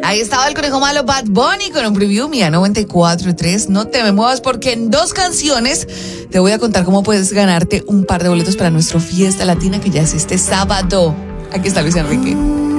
Ahí estaba el conejo malo Bad Bunny con un preview Mía 94.3. No te me muevas porque en 2 canciones te voy a contar cómo puedes ganarte un par de boletos para nuestra fiesta latina que ya es este sábado. Aquí está Luis Enrique.